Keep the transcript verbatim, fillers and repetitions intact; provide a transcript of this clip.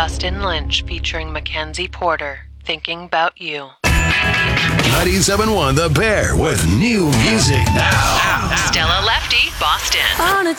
Dustin Lynch featuring Mackenzie Porter, Thinking About You. ninety-seven point one The Bear with new music now. Stella Lefty, Boston. On a